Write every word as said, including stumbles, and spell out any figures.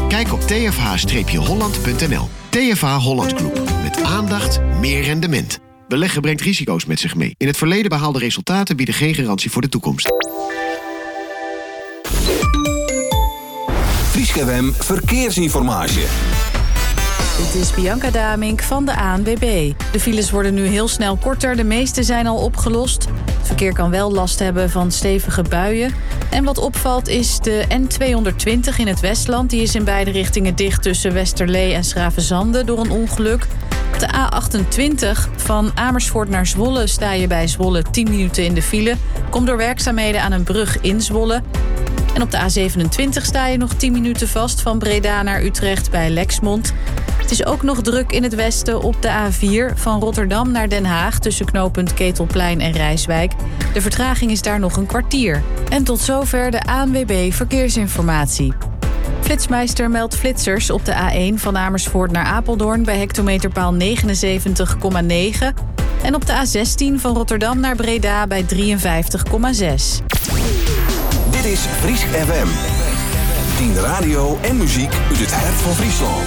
Kijk op t f h holland punt n l. T F H Holland Group. Met aandacht, meer rendement. Beleggen brengt risico's met zich mee. In het verleden behaalde resultaten bieden geen garantie voor de toekomst. Fryske F M Verkeersinformatie. Dit is Bianca Damink van de A N W B. De files worden nu heel snel korter. De meeste zijn al opgelost. Het verkeer kan wel last hebben van stevige buien. En wat opvalt is de N tweehonderdtwintig in het Westland. Die is in beide richtingen dicht tussen Westerlee en 's-Gravenzande door een ongeluk. Op de A achtentwintig van Amersfoort naar Zwolle sta je bij Zwolle tien minuten in de file. Komt door werkzaamheden aan een brug in Zwolle. En op de A zevenentwintig sta je nog tien minuten vast van Breda naar Utrecht bij Lexmond. Het is ook nog druk in het westen op de A vier van Rotterdam naar Den Haag tussen knooppunt Ketelplein en Rijswijk. De vertraging is daar nog een kwartier. En tot zover de A N W B Verkeersinformatie. Flitsmeister meldt flitsers op de A één van Amersfoort naar Apeldoorn bij hectometerpaal negenenzeventig komma negen. En op de A zestien van Rotterdam naar Breda bij drieënvijftig komma zes. Dit is Fryske F M. tien radio en muziek uit het hart van Friesland.